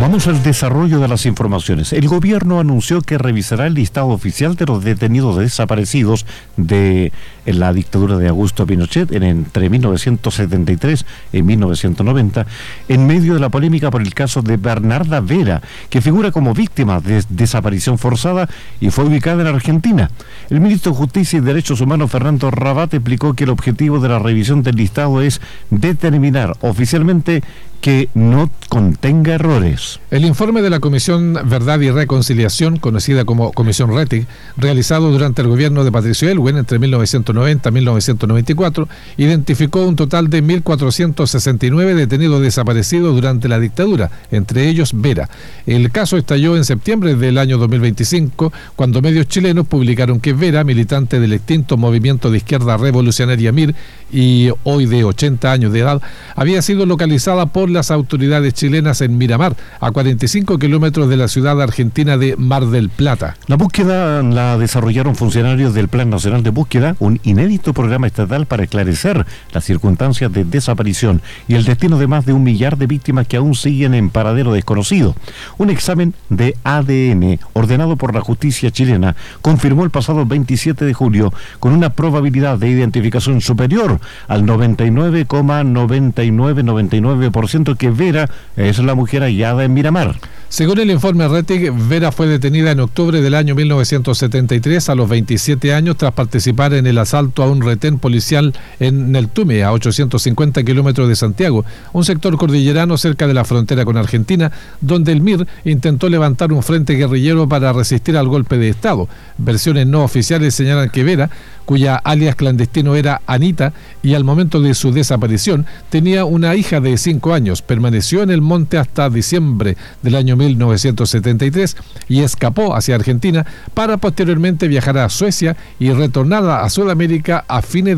Vamos al desarrollo de las informaciones. El gobierno anunció que revisará el listado oficial de los detenidos desaparecidos de la dictadura de Augusto Pinochet entre 1973 y 1990, en medio de la polémica por el caso de Bernarda Vera, que figura como víctima de desaparición forzada y fue ubicada en Argentina. El ministro de Justicia y Derechos Humanos, Fernando Rabat, explicó que el objetivo de la revisión del listado es determinar oficialmente que no contenga errores. El informe de la Comisión Verdad y Reconciliación, conocida como Comisión RETIC, realizado durante el gobierno de Patricio Aylwin entre 1990 y 1994, identificó un total de 1.469 detenidos desaparecidos durante la dictadura, entre ellos Vera. El caso estalló en septiembre del año 2025, cuando medios chilenos publicaron que Vera, militante del extinto Movimiento de Izquierda Revolucionaria MIR, y hoy de 80 años de edad, había sido localizada por las autoridades chilenas en Miramar, a 45 kilómetros de la ciudad argentina de Mar del Plata. La búsqueda la desarrollaron funcionarios del Plan Nacional de Búsqueda, un inédito programa estatal para esclarecer las circunstancias de desaparición y el destino de más de 1 millar de víctimas que aún siguen en paradero desconocido. Un examen de ADN ordenado por la justicia chilena confirmó el pasado 27 de julio con una probabilidad de identificación superior al 99,9999% que Vera es la mujer hallada en Miramar. Según el informe RETIC, Vera fue detenida en octubre del año 1973 a los 27 años tras participar en el asalto a un retén policial en Neltume, a 850 kilómetros de Santiago, un sector cordillerano cerca de la frontera con Argentina, donde el MIR intentó levantar un frente guerrillero para resistir al golpe de Estado. Versiones no oficiales señalan que Vera, cuya alias clandestino era Anita, y al momento de su desaparición tenía una hija de 5 años, permaneció en el monte hasta diciembre del año 1973 y escapó hacia Argentina para posteriormente viajar a Suecia y retornar a Sudamérica a fines